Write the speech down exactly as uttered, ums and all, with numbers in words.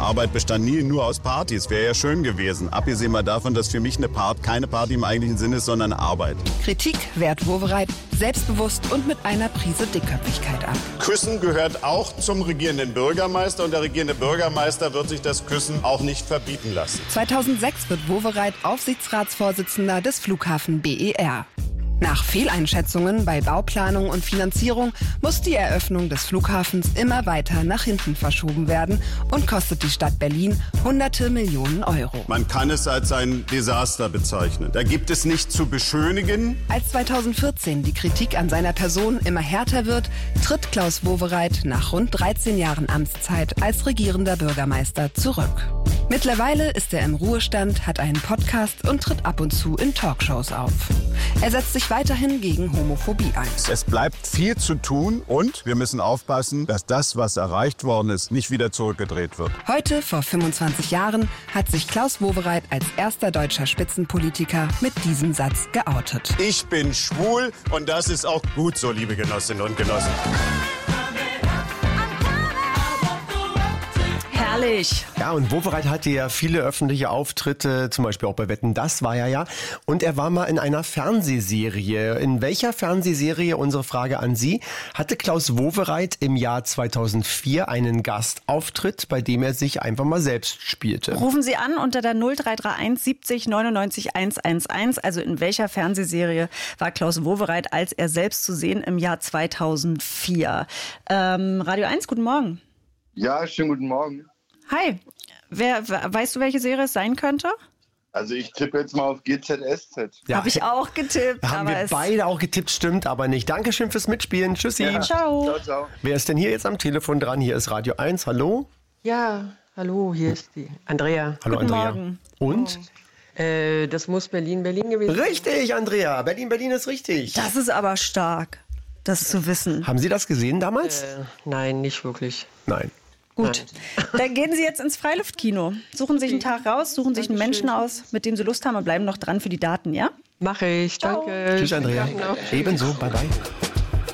Arbeit bestand nie nur aus Partys. Wäre ja schön gewesen. Abgesehen mal davon, dass für mich eine Part keine Party im eigentlichen Sinne ist, sondern Arbeit. Kritik wehrt Wowereit selbstbewusst und mit einer Prise Dickköpfigkeit ab. Küssen gehört auch zum regierenden Bürgermeister und der regierende Bürgermeister wird sich das Küssen auch nicht verbieten lassen. zweitausendsechs wird Wowereit Aufsichtsratsvorsitzender des Flughafen B E R. Nach Fehleinschätzungen bei Bauplanung und Finanzierung muss die Eröffnung des Flughafens immer weiter nach hinten verschoben werden und kostet die Stadt Berlin hunderte Millionen Euro. Man kann es als ein Desaster bezeichnen. Da gibt es nicht zu beschönigen. Als zweitausendvierzehn die Kritik an seiner Person immer härter wird, tritt Klaus Wowereit nach rund dreizehn Jahren Amtszeit als regierender Bürgermeister zurück. Mittlerweile ist er im Ruhestand, hat einen Podcast und tritt ab und zu in Talkshows auf. Er setzt sich weiterhin gegen Homophobie ein. Es bleibt viel zu tun und wir müssen aufpassen, dass das, was erreicht worden ist, nicht wieder zurückgedreht wird. Heute, vor fünfundzwanzig Jahren, hat sich Klaus Wowereit als erster deutscher Spitzenpolitiker mit diesem Satz geoutet. Ich bin schwul und das ist auch gut so, liebe Genossinnen und Genossen. Herrlich. Ja, und Wowereit hatte ja viele öffentliche Auftritte, zum Beispiel auch bei Wetten, das war er ja. Und er war mal in einer Fernsehserie. In welcher Fernsehserie, unsere Frage an Sie, hatte Klaus Wowereit im Jahr zweitausendvier einen Gastauftritt, bei dem er sich einfach mal selbst spielte? Rufen Sie an unter der null drei drei eins siebzig neunundneunzig hundertelf. Also in welcher Fernsehserie war Klaus Wowereit als er selbst zu sehen im Jahr zweitausendvier? Ähm, Radio eins, guten Morgen. Ja, schönen guten Morgen. Hi, Wer, weißt du, welche Serie es sein könnte? Also ich tippe jetzt mal auf G Z S Z. Ja. Habe ich auch getippt. Haben aber wir es beide auch getippt, stimmt aber nicht. Dankeschön fürs Mitspielen. Tschüssi. Ja. Ciao. Ciao, ciao. Wer ist denn hier jetzt am Telefon dran? Hier ist Radio eins. Hallo? Ja, hallo, hier ist die Andrea. Hallo Guten Andrea. Morgen. Und? Äh, das muss Berlin, Berlin gewesen sein. Richtig, Andrea. Berlin, Berlin ist richtig. Das ist aber stark, das zu wissen. Haben Sie das gesehen damals? Äh, nein, nicht wirklich. Nein. Gut, dann gehen Sie jetzt ins Freiluftkino. Suchen sich einen Tag raus, suchen sich einen Menschen aus, mit dem Sie Lust haben und bleiben noch dran für die Daten, ja? Mache ich, danke. Tschüss, Andrea. Ebenso, bye bye.